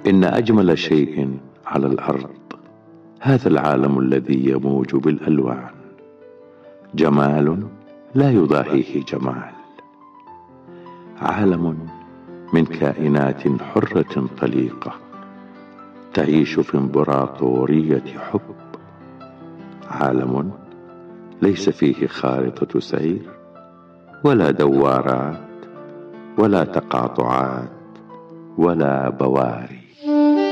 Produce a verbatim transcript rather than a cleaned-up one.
إن أجمل شيء على الأرض هذا العالم الذي يموج بالألوان، جمال لا يضاهيه جمال، عالم من كائنات حرة طليقة تعيش في امبراطورية حب، عالم ليس فيه خارطة سير ولا دوارات ولا تقاطعات ولا بواري.